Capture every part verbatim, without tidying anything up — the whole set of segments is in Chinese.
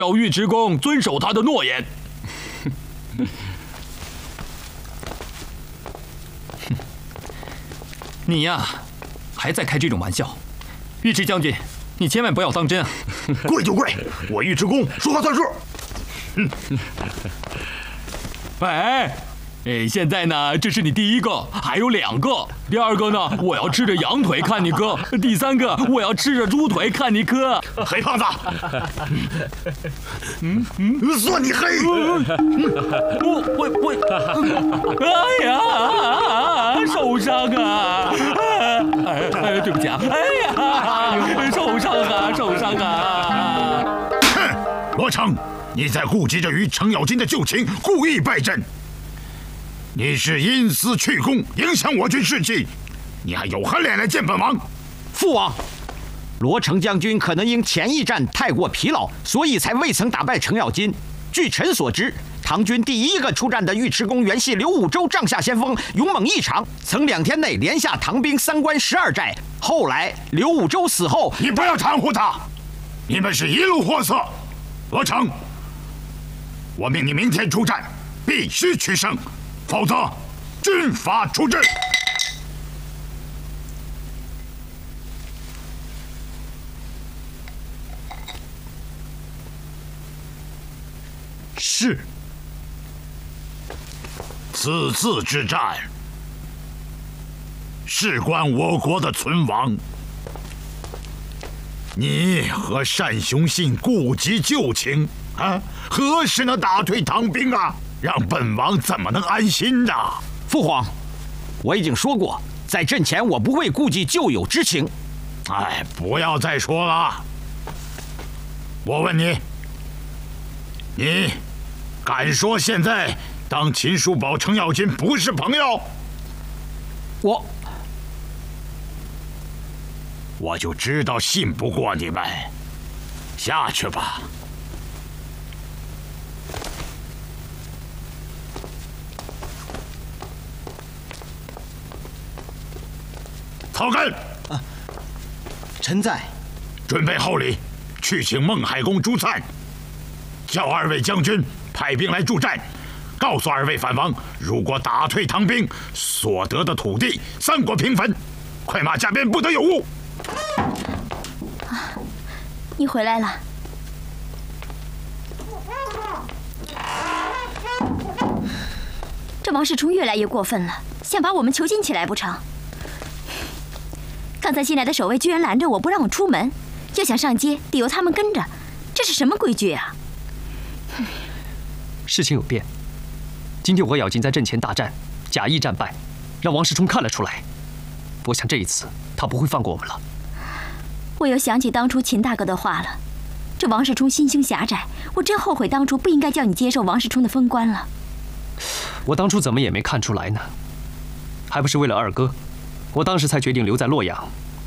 要尉迟恭遵守他的诺言。你呀，还在开这种玩笑，尉迟将军，你千万不要当真啊！ 跪就跪，我尉迟恭说话算数。 喂，哎，现在呢，这是你第一个，还有两个。第二个呢，我要吃着羊腿看你割；第三个，我要吃着猪腿看你割。 黑胖子，嗯嗯，算你黑。 我我我，哎呀，受伤啊！哎，对不起啊，哎呀，受伤啊，受伤啊！ 哼，罗成，你在顾及着与程咬金的旧情，故意败阵。你是因私去功，影响我军士气，你还有何脸来见本王？ 父王，罗成将军可能因前一战太过疲劳，所以才未曾打败程咬金。据臣所知，唐军第一个出战的尉迟恭原系刘武周帐下先锋，勇猛异常，曾两天内连下唐兵三关十二寨。后来刘武周死后， 你不要袒护他，你们是一路货色。罗成，我命你明天出战，必须取胜。否则，军法处置。 是。 此次之战，事关我国的存亡。你和单雄信顾及旧情啊，何时能打退唐兵啊？让本王怎么能安心呢？ 父皇，我已经说过，在阵前我不会顾及旧友之情。 哎，不要再说了。我问你，你敢说现在当秦叔宝、程咬金不是朋友？ 我我就知道信不过你们。下去吧。草根， 啊，臣在。 准备厚礼，去请孟海公朱粲，叫二位将军派兵来助战，告诉二位反王，如果打退唐兵，所得的土地三国平分，快马加鞭，不得有误。 啊，你回来了。这王世充越来越过分了，想把我们囚禁起来不成？刚才新来的守卫居然拦着我不让我出门，要想上街得由他们跟着，这是什么规矩啊？ 事情有变，今天我和咬金在阵前大战，假意战败，让王世充看了出来。我想这一次他不会放过我们了。 我又想起当初秦大哥的话了，这王世充心胸狭窄，我真后悔当初不应该叫你接受王世充的封官了。 我当初怎么也没看出来呢，还不是为了二哥。我当时才决定留在洛阳。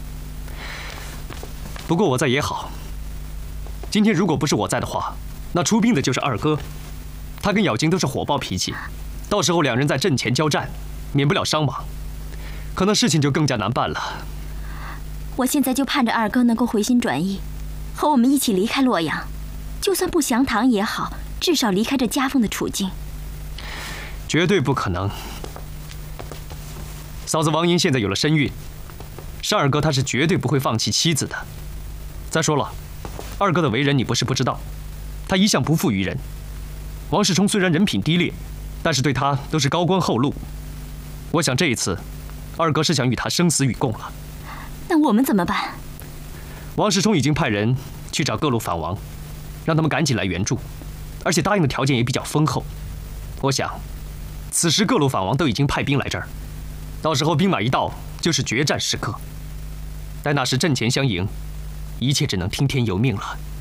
不过我在也好。今天如果不是我在的话，那出兵的就是二哥。他跟咬金都是火爆脾气，到时候两人在阵前交战，免不了伤亡，可能事情就更加难办了。 我现在就盼着二哥能够回心转意，和我们一起离开洛阳，就算不降唐也好，至少离开这夹缝的处境。 绝对不可能。嫂子王英现在有了身孕，单二哥他是绝对不会放弃妻子的。再说了，二哥的为人你不是不知道，他一向不负于人。王世充虽然人品低劣，但是对他都是高官厚禄。我想这一次，二哥是想与他生死与共了。 那我们怎么办？ 王世充已经派人去找各路反王，让他们赶紧来援助，而且答应的条件也比较丰厚。我想，此时各路反王都已经派兵来这儿。到时候兵马一到，就是决战时刻。待那时阵前相迎，一切只能听天由命了。